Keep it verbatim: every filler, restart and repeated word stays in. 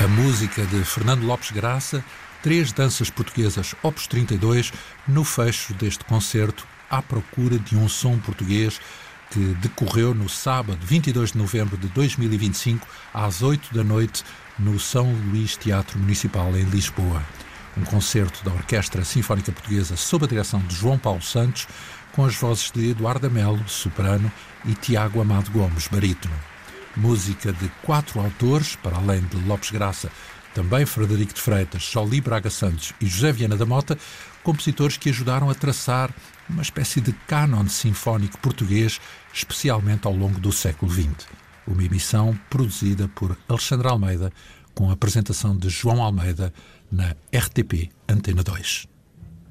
A música de Fernando Lopes Graça, três danças portuguesas Opus trinta e dois, no fecho deste concerto à procura de um som português, que decorreu no sábado vinte e dois de novembro de dois mil e vinte e cinco, às oito da noite, no São Luís Teatro Municipal, em Lisboa. Um concerto da Orquestra Sinfónica Portuguesa sob a direção de João Paulo Santos, com as vozes de Eduardo Melo, soprano, e Tiago Amado Gomes, barítono. Música de quatro autores, para além de Lopes Graça, também Frederico de Freitas, Joly Braga Santos e José Viana da Mota, compositores que ajudaram a traçar uma espécie de cânon sinfónico português, especialmente ao longo do século vinte. Uma emissão produzida por Alexandre Almeida, com a apresentação de João Almeida na R T P Antena dois.